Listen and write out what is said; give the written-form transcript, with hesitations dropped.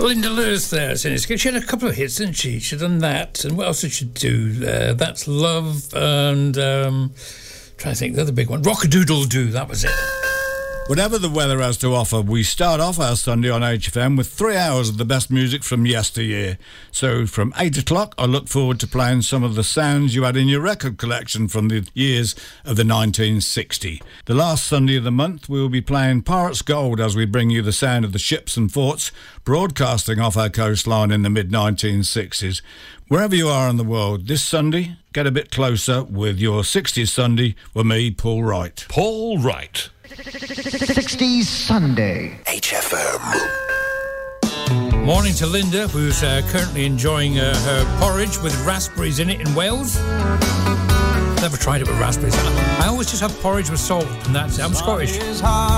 Linda Lewis there. She had a couple of hits, didn't she? She'd done that. And what else did she do? That's Love and... trying to think, the other big one. Rock-a-doodle-doo, that was it. Whatever the weather has to offer, we start off our Sunday on HFM with 3 hours of the best music from yesteryear. So from 8 o'clock, I look forward to playing some of the sounds you had in your record collection from the years of the 1960. The last Sunday of the month, we will be playing Pirates Gold as we bring you the sound of the ships and forts broadcasting off our coastline in the mid-1960s. Wherever you are in the world, this Sunday, get a bit closer with your 60s Sunday with me, Paul Wright. Paul Wright. 60s Sunday. HFM. Morning to Linda, who's currently enjoying her porridge with raspberries in it in Wales. Never tried it with raspberries. I always just have porridge with salt, and that's it. I'm Scottish.